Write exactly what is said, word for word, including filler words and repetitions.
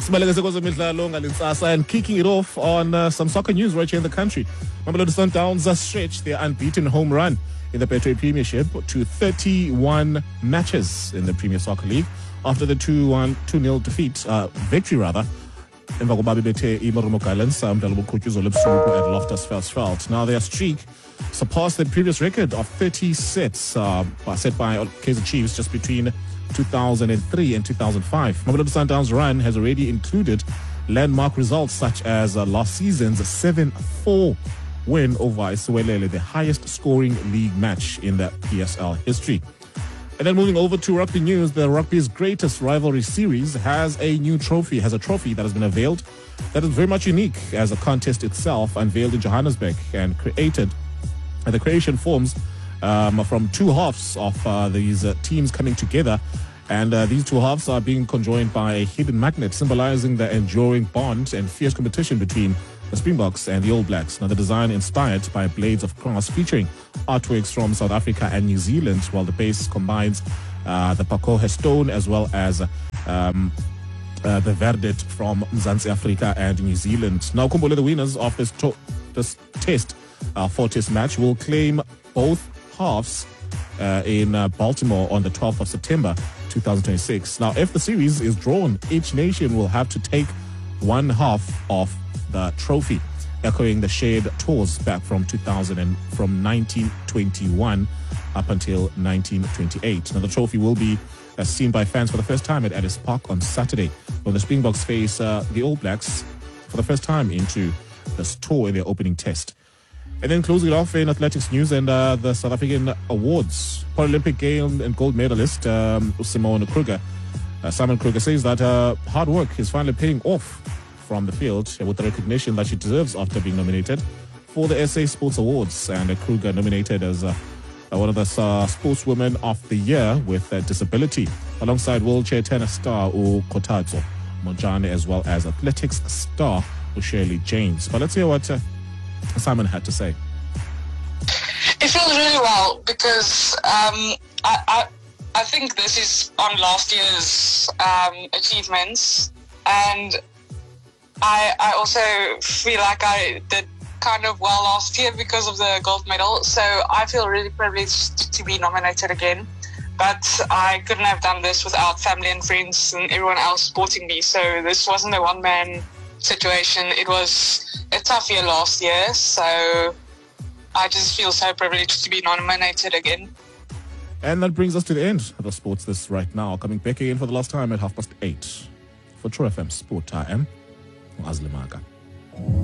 And kicking it off on uh, some soccer news right here in the country. Mamelodi Sundowns uh, stretched their unbeaten home run in the Betway Premiership to thirty-one matches in the Premier Soccer League after the two one two nil defeat, uh, victory rather, emva kokuba bebethe iMarumo Gallants umdlalo obuqhutyuzwa ebusuku at Loftus Versfeld. Now their streak surpassed the previous record of thirty sets uh, set by Kaizer Chiefs just between two thousand three and two thousand five. Mamelodi Sundowns' run has already included landmark results such as uh, last season's seven four win over Isiwelele, the highest scoring league match in the P S L history. And then moving over to rugby news, the rugby's greatest rivalry series has a new trophy, has a trophy that has been unveiled that is very much unique as a contest itself unveiled in Johannesburg and created. And the creation forms um, from two halves of uh, these uh, teams coming together. And uh, these two halves are being conjoined by a hidden magnet symbolizing the enduring bond and fierce competition between the Springboks and the All Blacks. Now, the design inspired by Blades of Grass featuring artworks from South Africa and New Zealand, while the base combines uh, the Pacohe stone as well as um, uh, the Verdet from Mzansi Africa and New Zealand. Now, Kumbule, the winners of this, to- this test, uh, four-test match, will claim both halves uh, in uh, Baltimore on the twelfth of September two thousand twenty-six. Now, if the series is drawn, each nation will have to take one half of the trophy, echoing the shared tours back from two thousand and from nineteen twenty-one up until nineteen twenty-eight. Now, the trophy will be uh, seen by fans for the first time at Ellis Park on Saturday, when the Springboks face uh, the All Blacks for the first time into this tour in their opening test. And then closing it off in athletics news and uh, the South African awards. Paralympic game and gold medalist um, Simon Kruger, uh, Simon Kruger says that uh, hard work is finally paying off from the field with the recognition that she deserves after being nominated for the S A Sports Awards. And uh, Kruger nominated as uh, one of the uh, Sportswomen of the Year with uh, disability, alongside wheelchair tennis star Ukhotatso Mojane, as well as athletics star Shirley James. But let's hear what uh, Simon had to say. It feels really well because um, I, I I think this is on last year's um, achievements, and I I also feel like I did kind of well last year because of the gold medal. So I feel really privileged to be nominated again. But I couldn't have done this without family and friends and everyone else supporting me. So this wasn't a one-man situation. It was a tough year last year, so I just feel so privileged to be nominated again. And that brings us to the end of the Sports This right now. Coming back again for the last time at half past eight. For True F M Sport, I am Azli Maga.